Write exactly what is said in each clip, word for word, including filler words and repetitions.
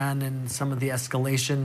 Iran and some of the escalation,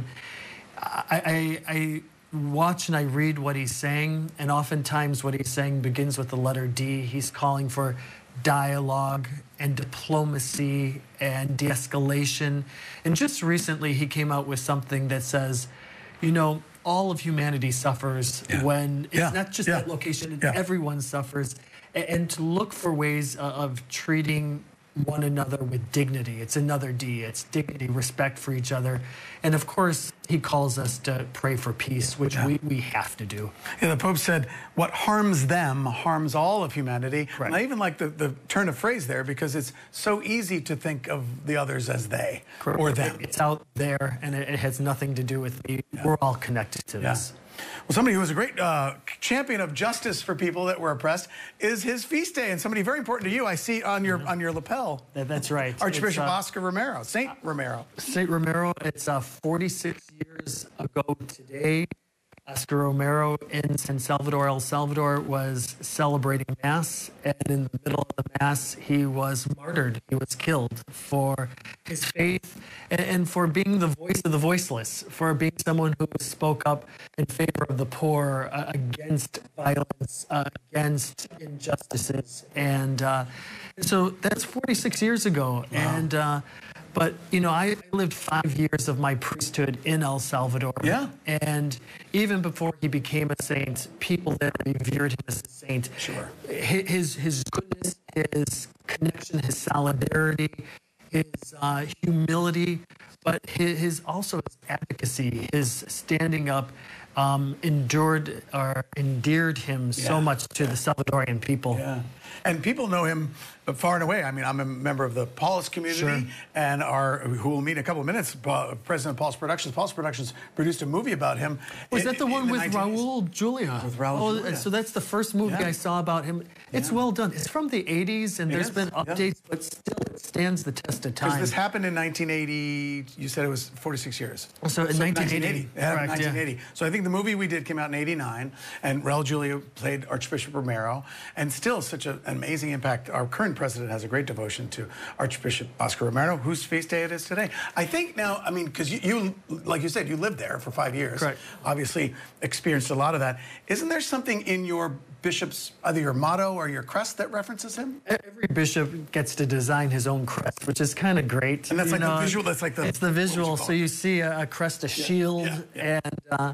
I, I, I watch and I read what he's saying, and oftentimes what he's saying begins with the letter D. He's calling for dialogue and diplomacy and de-escalation. And just recently he came out with something that says, you know, all of humanity suffers yeah. when it's yeah. not just yeah. that location, yeah. everyone suffers. And, and to look for ways of treating one another with dignity. It's another D. It's dignity, respect for each other. And of course, he calls us to pray for peace, which yeah. we, we have to do. Yeah, the Pope said, what harms them harms all of humanity. Right. And I even like the, the turn of phrase there, because it's so easy to think of the others as they Correct. or them. It's out there, and it, it has nothing to do with me. Yeah. We're all connected to yeah. this. Well, somebody who was a great uh, champion of justice for people that were oppressed is his feast day, and somebody very important to you. I see on your on your lapel. That, that's right. Archbishop uh, Oscar Romero, Saint Romero. Saint Romero. It's uh, forty-six years ago today. Oscar Romero in San Salvador, El Salvador, was celebrating Mass, and in the middle of the Mass, he was martyred. He was killed for his faith and, and for being the voice of the voiceless, for being someone who spoke up in favor of the poor, uh, against violence, uh, against injustices. And uh, so that's forty-six years ago. Wow. And uh, But, you know, I lived five years of my priesthood in El Salvador. Yeah. And even before he became a saint, people there revered him as a saint. Sure. His, his goodness, his connection, his solidarity, his uh, humility, but his, his also his advocacy, his standing up, um, endured or endeared him yeah. so much to yeah. the Salvadorian people. Yeah. And people know him far and away. I mean, I'm a member of the Paulus community, sure. and our who will meet in a couple of minutes, president of Paulus Productions. Paulus Productions produced a movie about him. Was in, that the one the with nineteen eighties. Raul Julia? With Raul oh, Julia. So that's the first movie yeah. I saw about him. It's yeah. well done. It's from the eighties, and it there's is. been updates, yeah. but still it stands the test of time. Because this happened in nineteen eighty, you said it was forty-six years. So in so nineteen eighty. Yeah, correct, nineteen eighty. Yeah. So I think the movie we did came out in eighty-nine, and Raul Julia played Archbishop Romero, and still such a, an amazing impact. Our current president has a great devotion to Archbishop Oscar Romero, whose feast day it is today. I think now, I mean, because you, you, like you said, you lived there for five years. Correct. Obviously experienced a lot of that. Isn't there something in your bishop's, either your motto or your crest that references him? Every bishop gets to design his own crest, which is kind of great. And that's like know, the visual, that's like the... It's the visual, so you see a, a crest, a yeah. shield, yeah. Yeah. and uh,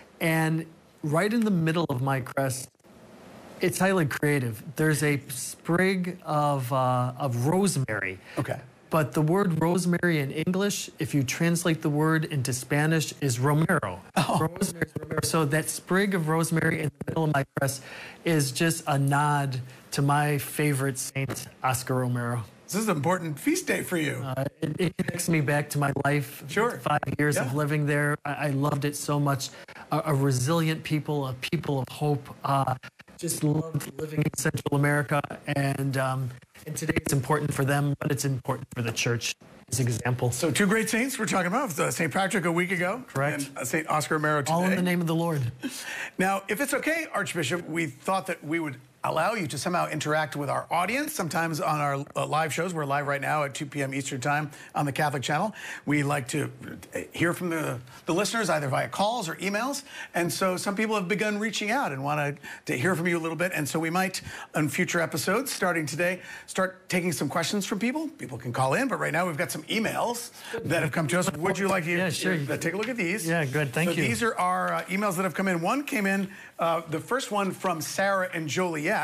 and right in the middle of my crest, it's highly creative. There's a sprig of, uh, of rosemary. Okay. But the word rosemary in English, if you translate the word into Spanish, is Romero. Oh. Rosemary is Romero. So that sprig of rosemary in the middle of my crest is just a nod to my favorite saint, Oscar Romero. This is an important feast day for you. Uh, it, it connects me back to my life. Sure. Five years yeah. of living there. I, I loved it so much. A, a resilient people, a people of hope. Uh, just loved living in Central America. And, um, and today it's important for them, but it's important for the church as an example. So two great saints we're talking about. Uh, Saint Patrick a week ago. Correct. And uh, Saint Oscar Romero today. All in the name of the Lord. Now, if it's okay, Archbishop, we thought that we would allow you to somehow interact with our audience. Sometimes on our uh, live shows, we're live right now at two p m Eastern Time on the Catholic Channel. We like to hear from the, the listeners either via calls or emails. And so some people have begun reaching out and want to, to hear from you a little bit. And so we might, on future episodes, starting today, start taking some questions from people. People can call in, but right now we've got some emails that have come to us. Would you like to yeah, sure. uh, take a look at these? Yeah, good. Thank so you. These are our uh, emails that have come in. One came in, uh, the first one from Sarah and Joliet.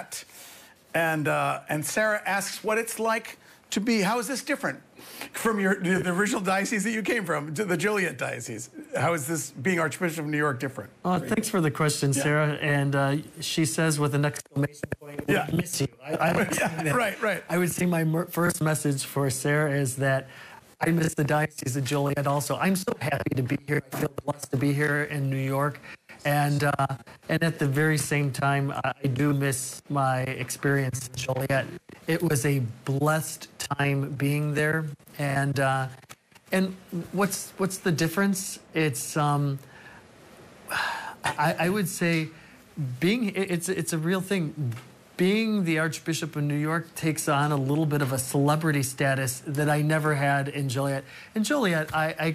And, uh, and Sarah asks what it's like to be, how is this different from your the original diocese that you came from, to the Joliet diocese? How is this, being Archbishop of New York, different? Uh, thanks for the question, yeah. Sarah. And uh, she says with an exclamation point, yeah. I miss you. I, I would yeah, that. Right, right. I would say my first message for Sarah is that I miss the Diocese of Joliet also. I'm so happy to be here. I feel blessed to be here in New York. And uh, and at the very same time, I do miss my experience in Joliet. It was a blessed time being there. And uh, and what's what's the difference? It's um, I, I would say being it's it's a real thing. Being the Archbishop of New York takes on a little bit of a celebrity status that I never had in Joliet. In Joliet, I, I